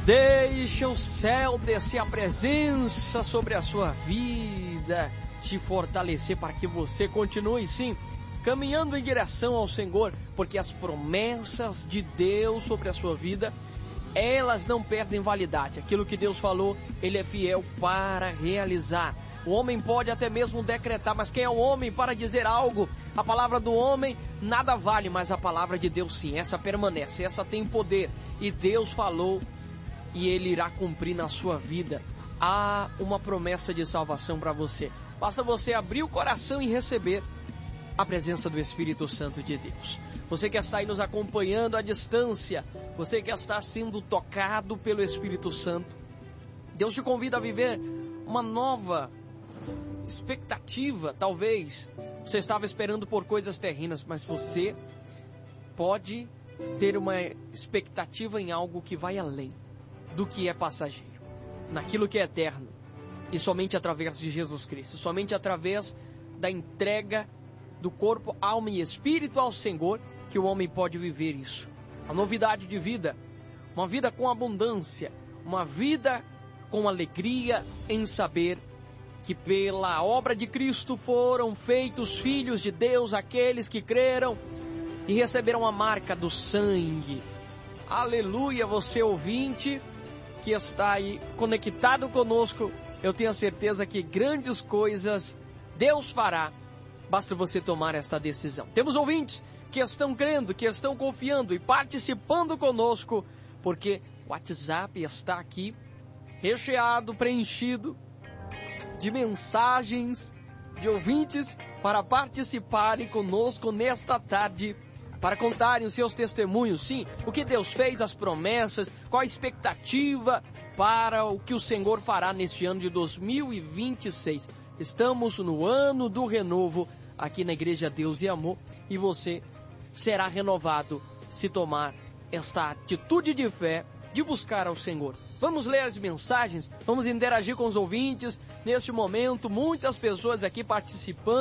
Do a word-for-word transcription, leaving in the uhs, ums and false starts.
Deixa o céu descer a presença sobre a sua vida, te fortalecer para que você continue sim caminhando em direção ao Senhor, porque as promessas de Deus sobre a sua vida, elas não perdem validade. Aquilo que Deus falou, Ele é fiel para realizar. O homem pode até mesmo decretar, mas quem é o homem para dizer algo? A palavra do homem nada vale, mas a palavra de Deus sim, essa permanece, essa tem poder. E Deus falou e Ele irá cumprir na sua vida. Há uma promessa de salvação para você. Basta você abrir o coração e receber a presença do Espírito Santo de Deus. Você que está aí nos acompanhando à distância, você que está sendo tocado pelo Espírito Santo, Deus te convida a viver uma nova expectativa. Talvez você estava esperando por coisas terrenas, mas você pode ter uma expectativa em algo que vai além do que é passageiro, naquilo que é eterno, e somente através de Jesus Cristo, somente através da entrega do corpo, alma e espírito ao Senhor, que o homem pode viver isso. A novidade de vida, uma vida com abundância, uma vida com alegria em saber que pela obra de Cristo foram feitos filhos de Deus, aqueles que creram e receberam a marca do sangue. Aleluia, você ouvinte que está aí conectado conosco, eu tenho a certeza que grandes coisas Deus fará. Basta você tomar esta decisão. Temos ouvintes que estão crendo, que estão confiando e participando conosco, porque o WhatsApp está aqui recheado, preenchido de mensagens de ouvintes para participarem conosco nesta tarde, para contarem os seus testemunhos, sim, o que Deus fez, as promessas, qual a expectativa para o que o Senhor fará neste ano de dois mil e vinte e seis. Estamos no ano do renovo aqui na Igreja Deus e Amor, e você será renovado se tomar esta atitude de fé de buscar ao Senhor. Vamos ler as mensagens, vamos interagir com os ouvintes neste momento, muitas pessoas aqui participando.